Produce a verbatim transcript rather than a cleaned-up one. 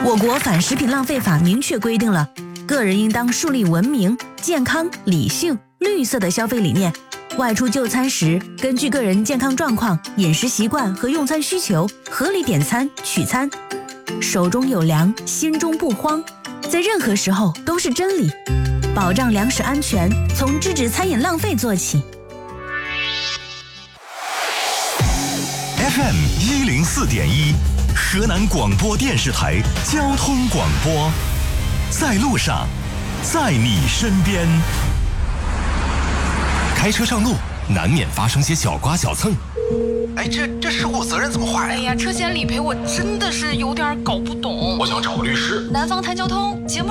我国反食品浪费法明确规定了，个人应当树立文明、健康、理性、绿色的消费理念。外出就餐时，根据个人健康状况、饮食习惯和用餐需求，合理点餐取餐。手中有粮，心中不慌，在任何时候都是真理。保障粮食安全，从制止餐饮浪费做起。 F M 一零四点一，河南广播电视台交通广播，在路上，在你身边。开车上路，难免发生些小刮小蹭。 哎，这这事故责任怎么划呀？ 哎呀，车险理赔我真的是有点搞不懂。 我想找个律师。 南方谈交通节目。